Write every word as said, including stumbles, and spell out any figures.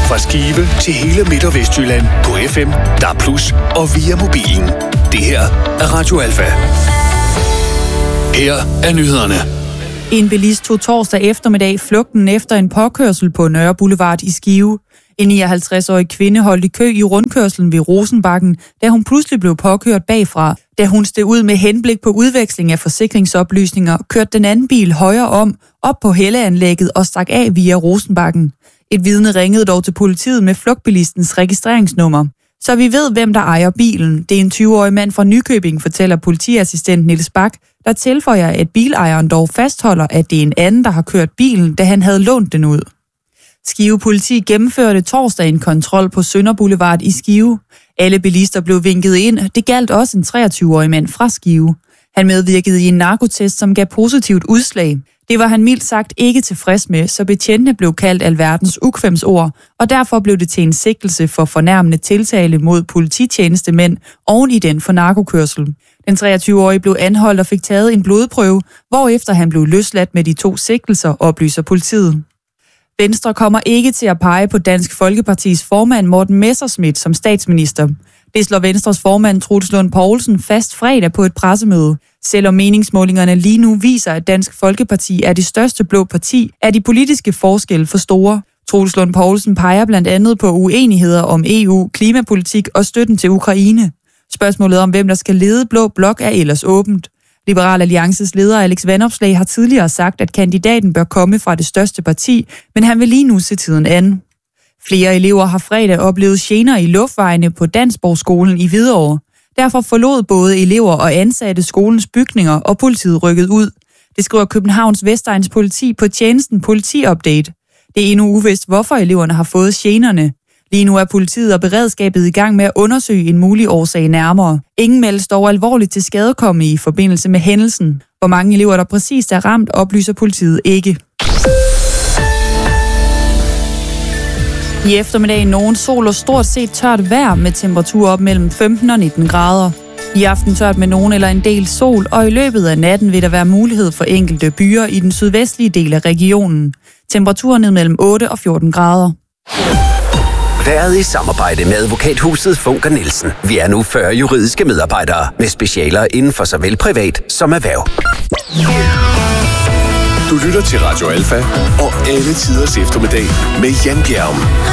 Fra Skive til hele Midt- og Vestjylland på F M, D A B plus, og via mobilen. Det her er Radio Alfa. Her er nyhederne. En bilist tog torsdag eftermiddag flugten efter en påkørsel på Nørre Boulevard i Skive. En nioghalvtreds-årig kvinde holdt i kø i rundkørslen ved Rosenbakken, da hun pludselig blev påkørt bagfra. Da hun steg ud med henblik på udveksling af forsikringsoplysninger, kørte den anden bil højre om, op på hældeanlægget og stak af via Rosenbakken. Et vidne ringede dog til politiet med flugtbilistens registreringsnummer. Så vi ved, hvem der ejer bilen. Det er en tyve-årig mand fra Nykøbing, fortæller politiassistent Niels Bak, der tilføjer, at bilejeren dog fastholder, at det er en anden, der har kørt bilen, da han havde lånt den ud. Skive Politi gennemførte torsdag en kontrol på Sønder Boulevard i Skive. Alle bilister blev vinket ind. Det galt også en treogtyve-årig mand fra Skive. Han medvirkede i en narkotest, som gav positivt udslag. Det var han mildt sagt ikke tilfreds med, så betjentene blev kaldt alverdens ukvemsord, og derfor blev det til en sigtelse for fornærmende tiltale mod polititjenestemænd oven i den for narkokørsel. Den treogtyve-årige blev anholdt og fik taget en blodprøve, hvorefter han blev løsladt med de to sigtelser, oplyser politiet. Venstre kommer ikke til at pege på Dansk Folkepartis formand Morten Messerschmidt som statsminister. Det slår Venstres formand Troels Lund Poulsen fast fredag på et pressemøde. Selvom meningsmålingerne lige nu viser, at Dansk Folkeparti er det største blå parti, er de politiske forskelle for store. Troels Lund Poulsen peger blandt andet på uenigheder om E U, klimapolitik og støtten til Ukraine. Spørgsmålet om, hvem der skal lede Blå Blok, er ellers åbent. Liberal Alliances leder Alex Vanopslagh har tidligere sagt, at kandidaten bør komme fra det største parti, men han vil lige nu se tiden an. Flere elever har fredag oplevet gener i luftvejene på Dansborgskolen i Hvidovre. Derfor forlod både elever og ansatte skolens bygninger, og politiet rykkede ud. Det skriver Københavns Vestegns politi på tjenesten Politiupdate. Det er endnu uvist, hvorfor eleverne har fået generne. Lige nu er politiet og beredskabet i gang med at undersøge en mulig årsag nærmere. Ingen meldes dog alvorligt til skadekomme i forbindelse med hændelsen. Hvor mange elever der præcist er ramt, oplyser politiet ikke. I eftermiddag nogen sol og stort set tørt vejr med temperaturer op mellem femten og nitten grader. I aften tørt med nogen eller en del sol, og i løbet af natten vil der være mulighed for enkelte byer i den sydvestlige del af regionen. Temperaturen ned mellem otte og fjorten grader. Været i samarbejde med advokathuset Funker Nielsen. Vi er nu fyrre juridiske medarbejdere med specialer inden for såvel privat som erhverv. Du lytter til Radio Alfa og alle tiders eftermiddag med Jan Bjerg.